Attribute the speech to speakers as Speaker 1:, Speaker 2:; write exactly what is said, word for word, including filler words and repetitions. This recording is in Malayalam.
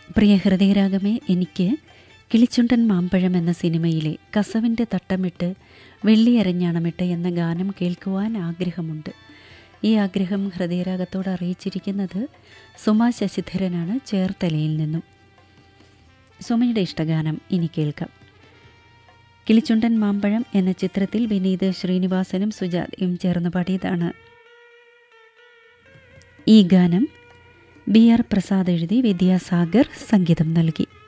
Speaker 1: പ്രിയ ഹൃദയരാഗമേ, എനിക്ക് കിളിച്ചുണ്ടൻ മാമ്പഴം എന്ന സിനിമയിലെ കസവിൻ്റെ തട്ടമിട്ട് വെള്ളിയരഞ്ഞാണമിട്ട് എന്ന ഗാനം കേൾക്കുവാൻ ആഗ്രഹമുണ്ട്. ഈ ആഗ്രഹം ഹൃദയരാഗത്തോട് അറിയിച്ചിരിക്കുന്നത് സുമ ശശിധരനാണ്, ചേർത്തലയിൽ നിന്നും. സുമയുടെ ഇഷ്ടഗാനം ഇനി കേൾക്കാം. കിളിച്ചുണ്ടൻ മാമ്പഴം എന്ന ചിത്രത്തിൽ വിനീത് ശ്രീനിവാസനും സുജാതയും ചേർന്ന് പാടിയതാണ് ഈ ഗാനം. ബി ആർ പ്രസാദ് എഴുതി വിദ്യാസാഗർ സംഗീതം നൽകി.